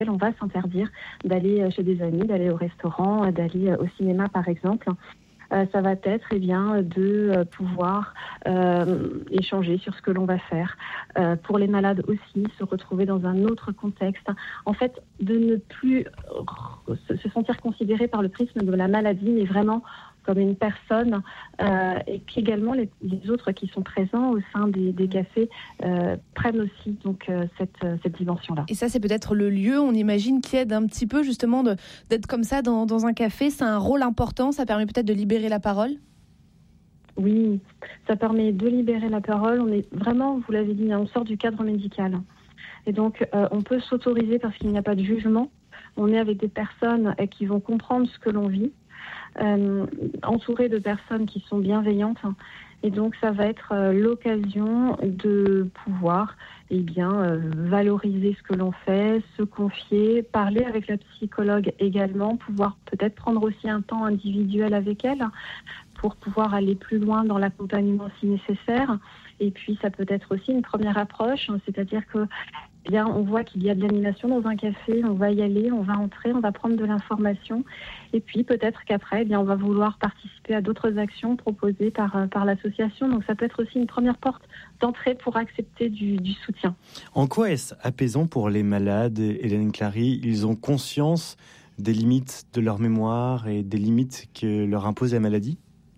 on va s'interdire d'aller chez des amis, d'aller au restaurant, d'aller au cinéma par exemple. Ça va être de pouvoir échanger sur ce que l'on va faire. Pour les malades aussi, se retrouver dans un autre contexte. En fait, de ne plus se sentir considéré par le prisme de la maladie, mais vraiment comme une personne, et puis également les autres qui sont présents au sein des cafés prennent aussi donc cette dimension-là. Et ça, c'est peut-être le lieu, on imagine, qui aide un petit peu justement d'être comme ça dans un café. C'est un rôle important, ça permet peut-être de libérer la parole. Oui, ça permet de libérer la parole. On est vraiment, vous l'avez dit, on sort du cadre médical. Et donc, on peut s'autoriser parce qu'il n'y a pas de jugement. On est avec des personnes qui vont comprendre ce que l'on vit. Entouré de personnes qui sont bienveillantes, et donc ça va être l'occasion de pouvoir valoriser ce que l'on fait, se confier, parler avec la psychologue également, pouvoir peut-être prendre aussi un temps individuel avec elle pour pouvoir aller plus loin dans l'accompagnement si nécessaire. Et puis ça peut être aussi une première approche, c'est-à-dire que on voit qu'il y a de l'animation dans un café, on va y aller, on va entrer, on va prendre de l'information. Et puis peut-être qu'après, on va vouloir participer à d'autres actions proposées par l'association. Donc ça peut être aussi une première porte d'entrée pour accepter du soutien. En quoi est-ce apaisant pour les malades, Hélène Clary ? Ils ont conscience des limites de leur mémoire et des limites que leur impose la maladie ?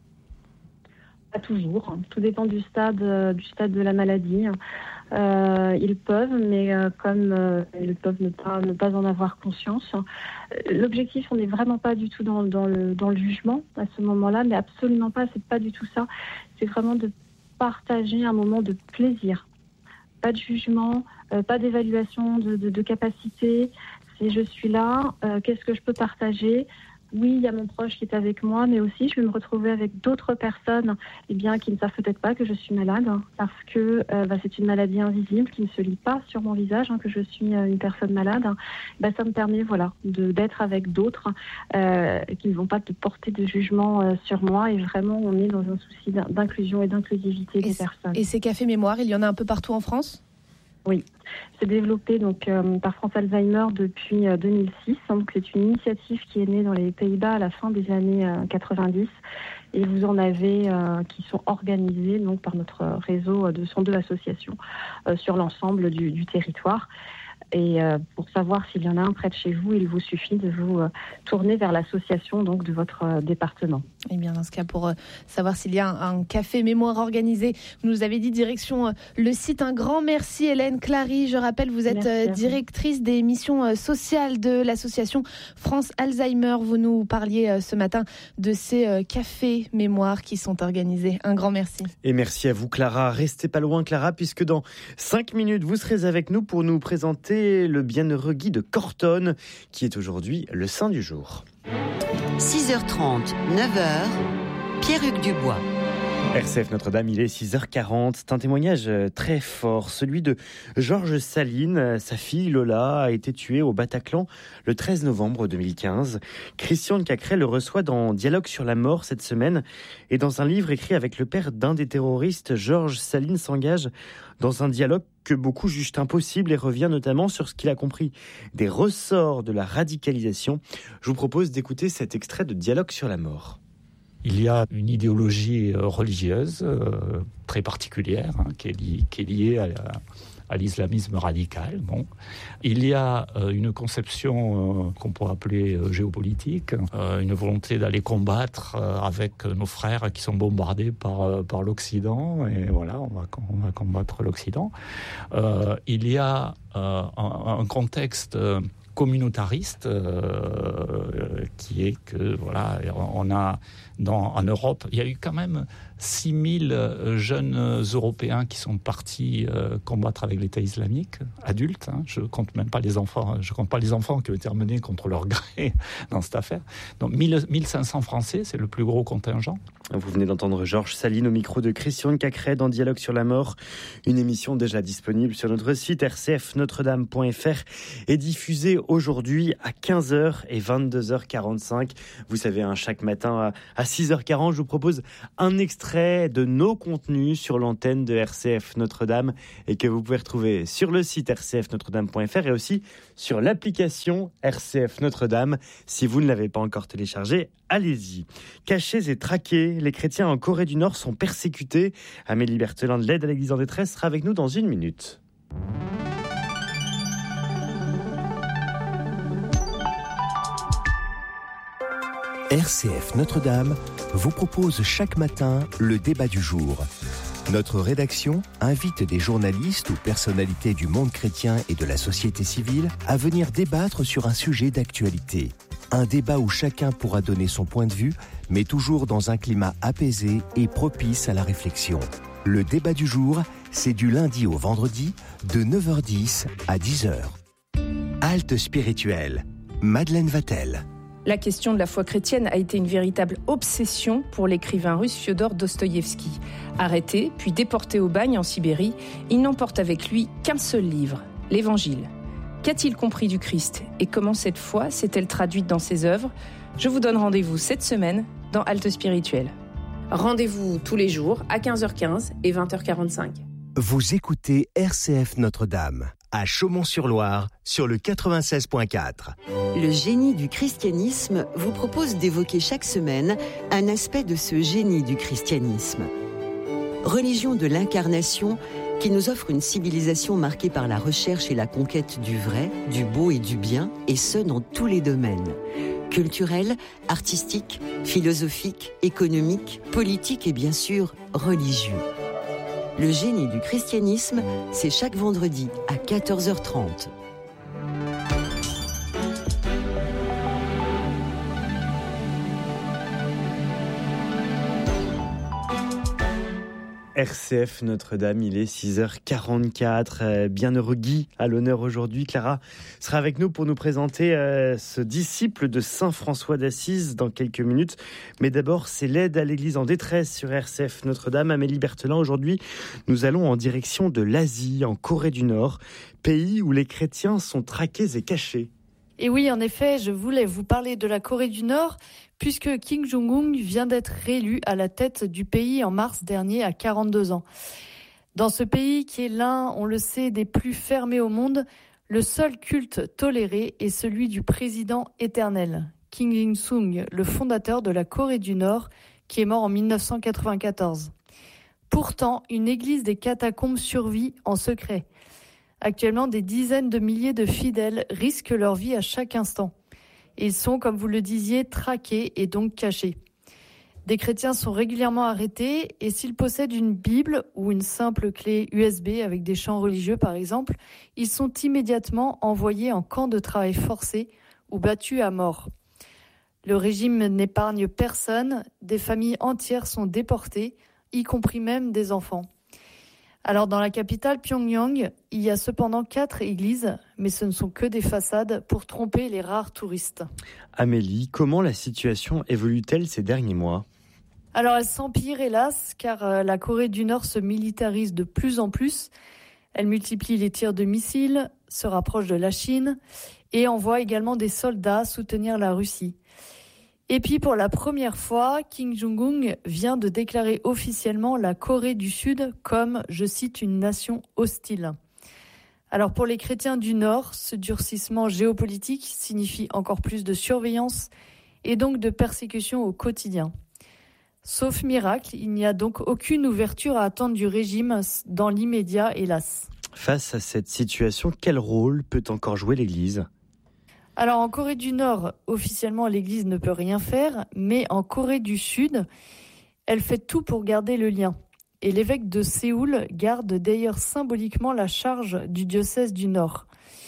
Pas toujours. Tout dépend du stade de la maladie. Ils peuvent, mais comme ils peuvent ne pas en avoir conscience. L'objectif, on n'est vraiment pas du tout dans le jugement à ce moment-là, mais absolument pas. C'est pas du tout ça. C'est vraiment de partager un moment de plaisir. Pas de jugement, pas d'évaluation de capacité. C'est je suis là. Qu'est-ce que je peux partager ? Oui, il y a mon proche qui est avec moi, mais aussi je vais me retrouver avec d'autres personnes qui ne savent peut-être pas que je suis malade, parce que c'est une maladie invisible qui ne se lit pas sur mon visage, que je suis une personne malade. Ça me permet d'être avec d'autres qui ne vont pas te porter de jugement sur moi, et vraiment on est dans un souci d'inclusion et d'inclusivité des personnes. Et ces cafés mémoire, il y en a un peu partout en France ? Oui, c'est développé par France Alzheimer depuis 2006. Donc c'est une initiative qui est née dans les Pays-Bas à la fin des années 90. Et vous en avez qui sont organisés par notre réseau de 102 associations sur l'ensemble du territoire. Et pour savoir s'il y en a un près de chez vous, il vous suffit de vous tourner vers l'association de votre département. Et bien dans ce cas, pour savoir s'il y a un café mémoire organisé, vous nous avez dit direction le site. Un grand merci Hélène Clary. Je rappelle, vous êtes directrice des missions sociales de l'association France Alzheimer. Vous nous parliez ce matin de ces cafés mémoire qui sont organisés. Un grand merci. Et merci à vous Clara. Restez pas loin Clara, puisque dans 5 minutes, vous serez avec nous pour nous présenter le bienheureux Guy de Cortonne, qui est aujourd'hui le saint du jour. 6h30, 9h, Pierre-Hugues Dubois. RCF Notre-Dame, il est 6h40. C'est un témoignage très fort, celui de Georges Saline. Sa fille Lola a été tuée au Bataclan le 13 novembre 2015. Christian Cacré le reçoit dans Dialogue sur la mort cette semaine. Et dans un livre écrit avec le père d'un des terroristes, Georges Saline s'engage dans un dialogue que beaucoup jugent impossible et revient notamment sur ce qu'il a compris des ressorts de la radicalisation. Je vous propose d'écouter cet extrait de Dialogue sur la mort. Il y a une idéologie religieuse très particulière qui est liée à l'islamisme radical. Bon. Il y a une conception qu'on pourrait appeler géopolitique, une volonté d'aller combattre avec nos frères qui sont bombardés par l'Occident, et voilà, on va combattre l'Occident. Il y a un contexte communautariste qui est que voilà, on a en Europe, il y a eu quand même 6000 jeunes Européens qui sont partis combattre avec l'État islamique, adultes. Je compte même pas les enfants. Je compte pas les enfants qui ont été emmenés contre leur gré dans cette affaire. Donc 1500 Français, c'est le plus gros contingent. Vous venez d'entendre Georges Saline au micro de Christian Cacré dans Dialogue sur la mort, une émission déjà disponible sur notre site rcfnotredame.fr et diffusée aujourd'hui à 15h et 22h45. Vous savez, chaque matin à 6h40, je vous propose un extrait de nos contenus sur l'antenne de RCF Notre-Dame et que vous pouvez retrouver sur le site rcfnotredame.fr et aussi sur l'application RCF Notre-Dame. Si vous ne l'avez pas encore téléchargée, allez-y. Cachés et traqués, les chrétiens en Corée du Nord sont persécutés. Amélie Berthelin de l'Aide à l'Église en détresse sera avec nous dans 1 minute. RCF Notre-Dame vous propose chaque matin le débat du jour. Notre rédaction invite des journalistes ou personnalités du monde chrétien et de la société civile à venir débattre sur un sujet d'actualité. Un débat où chacun pourra donner son point de vue, mais toujours dans un climat apaisé et propice à la réflexion. Le débat du jour, c'est du lundi au vendredi, de 9h10 à 10h. Halte spirituelle. Madeleine Vatel. La question de la foi chrétienne a été une véritable obsession pour l'écrivain russe Fiodor Dostoïevski. Arrêté, puis déporté au bagne en Sibérie, il n'emporte avec lui qu'un seul livre, l'Évangile. Qu'a-t-il compris du Christ et comment cette foi s'est-elle traduite dans ses œuvres ? Je vous donne rendez-vous cette semaine dans Halte Spirituelle. Rendez-vous tous les jours à 15h15 et 20h45. Vous écoutez RCF Notre-Dame à Chaumont-sur-Loire sur le 96.4. Le génie du christianisme vous propose d'évoquer chaque semaine un aspect de ce génie du christianisme. Religion de l'incarnation qui nous offre une civilisation marquée par la recherche et la conquête du vrai, du beau et du bien, et ce dans tous les domaines. Culturel, artistique, philosophique, économique, politique et bien sûr religieux. Le génie du christianisme, c'est chaque vendredi à 14h30. RCF Notre-Dame, il est 6h44. Bienheureux Guy à l'honneur aujourd'hui. Clara sera avec nous pour nous présenter ce disciple de Saint François d'Assise dans quelques minutes. Mais d'abord, c'est l'aide à l'Église en détresse sur RCF Notre-Dame. Amélie Berthelin, aujourd'hui, nous allons en direction de l'Asie, en Corée du Nord, pays où les chrétiens sont traqués et cachés. Et oui, en effet, je voulais vous parler de la Corée du Nord, puisque Kim Jong-un vient d'être réélu à la tête du pays en mars dernier à 42 ans. Dans ce pays qui est l'un, on le sait, des plus fermés au monde, le seul culte toléré est celui du président éternel, Kim Il-sung, le fondateur de la Corée du Nord, qui est mort en 1994. Pourtant, une église des catacombes survit en secret. Actuellement, des dizaines de milliers de fidèles risquent leur vie à chaque instant. Ils sont, comme vous le disiez, traqués et donc cachés. Des chrétiens sont régulièrement arrêtés et s'ils possèdent une Bible ou une simple clé USB avec des chants religieux par exemple, ils sont immédiatement envoyés en camp de travail forcé ou battus à mort. Le régime n'épargne personne, des familles entières sont déportées, y compris même des enfants. Alors dans la capitale Pyongyang, il y a cependant 4 églises, mais ce ne sont que des façades pour tromper les rares touristes. Amélie, comment la situation évolue-t-elle ces derniers mois ? Alors elle s'empire hélas, car la Corée du Nord se militarise de plus en plus. Elle multiplie les tirs de missiles, se rapproche de la Chine et envoie également des soldats soutenir la Russie. Et puis pour la première fois, Kim Jong-un vient de déclarer officiellement la Corée du Sud comme, je cite, une nation hostile. Alors pour les chrétiens du Nord, ce durcissement géopolitique signifie encore plus de surveillance et donc de persécution au quotidien. Sauf miracle, il n'y a donc aucune ouverture à attendre du régime dans l'immédiat, hélas. Face à cette situation, quel rôle peut encore jouer l'Église ? Alors en Corée du Nord, officiellement l'Église ne peut rien faire, mais en Corée du Sud, elle fait tout pour garder le lien. Et l'évêque de Séoul garde d'ailleurs symboliquement la charge du diocèse du Nord.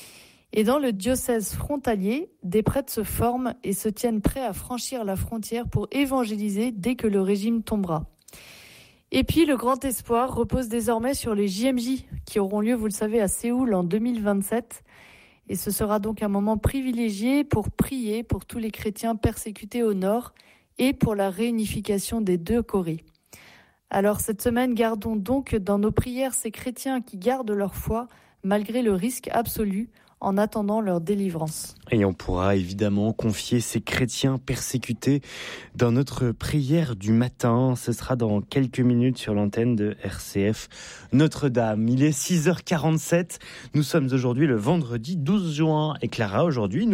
Et dans le diocèse frontalier, des prêtres se forment et se tiennent prêts à franchir la frontière pour évangéliser dès que le régime tombera. Et puis le grand espoir repose désormais sur les JMJ qui auront lieu, vous le savez, à Séoul en 2027. Et ce sera donc un moment privilégié pour prier pour tous les chrétiens persécutés au nord et pour la réunification des deux Corées. Alors cette semaine, gardons donc dans nos prières ces chrétiens qui gardent leur foi malgré le risque absolu en attendant leur délivrance. Et on pourra évidemment confier ces chrétiens persécutés dans notre prière du matin. Ce sera dans quelques minutes sur l'antenne de RCF Notre-Dame. Il est 6h47. Nous sommes aujourd'hui le vendredi 12 juin. Et Clara, aujourd'hui,